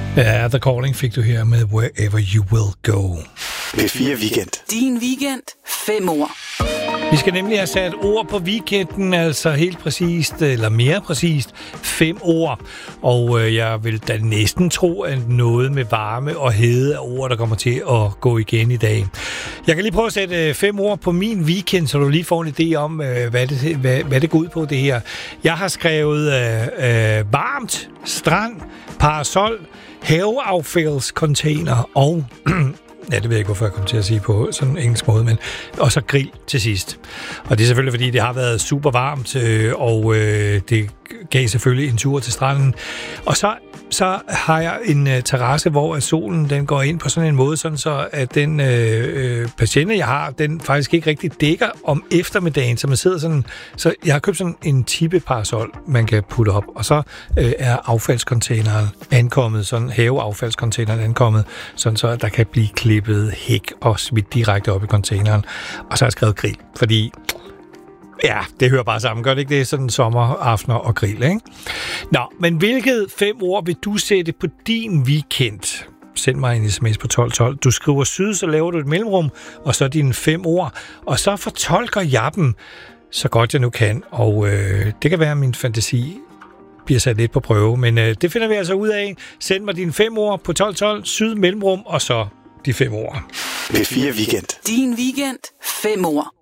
Ja, The Calling fik du her med Wherever You Will Go. P4 Weekend. Din weekend. 5 ord. Vi skal nemlig have sat ord på weekenden, altså helt præcist, eller mere præcist, 5 ord. Og jeg vil da næsten tro, at noget med varme og hede er ord, der kommer til at gå igen i dag. Jeg kan lige prøve at sætte 5 ord på min weekend, så du lige får en idé om, hvad det går ud på, det her. Jeg har skrevet varmt, strand, parasol, haveaffaldscontainer og... Ja, det ved jeg ikke, hvorfor jeg kom til at sige på sådan en engelsk måde, men og så grill til sidst. Og det er selvfølgelig, fordi det har været super varmt, og det gav selvfølgelig en tur til stranden. Og så har jeg en terrasse, hvor solen den går ind på sådan en måde, sådan så at den patiente, jeg har, den faktisk ikke rigtig dækker om eftermiddagen, så man sidder sådan... Så jeg har købt sådan en tippeparasol, man kan putte op, og så er affaldscontaineren ankommet, sådan haveaffaldscontaineren ankommet, sådan så der kan blive klippet hæk og smidt direkte op i containeren. Og så har jeg skrevet grill, fordi... Ja, det hører bare sammen. Gør det ikke det? Sådan sommeraftener og grill, ikke? Nå, men hvilket 5 ord vil du sætte på din weekend? Send mig en sms på 1212. Du skriver syd, så laver du et mellemrum, og så dine 5 ord. Og så fortolker jeg dem, så godt jeg nu kan. Og det kan være, at min fantasi bliver sat lidt på prøve. Men det finder vi altså ud af. Send mig dine 5 ord på 1212, syd, mellemrum, og så de 5 ord. P4 Weekend. Din weekend. 5 ord.